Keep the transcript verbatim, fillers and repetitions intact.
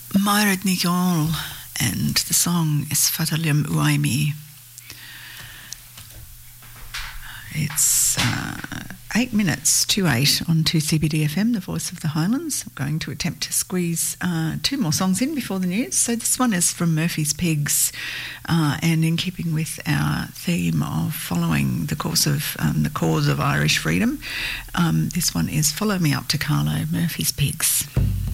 Myred Nicole, and the song is Fatalium Uaimi. It's uh, eight minutes to eight on two C B D F M, the voice of the Highlands. I'm going to attempt to squeeze uh, two more songs in before the news. So this one is from Murphy's Pigs, uh, and in keeping with our theme of following the course of um, the cause of Irish freedom, um, this one is Follow Me Up to Carlo, Murphy's Pigs.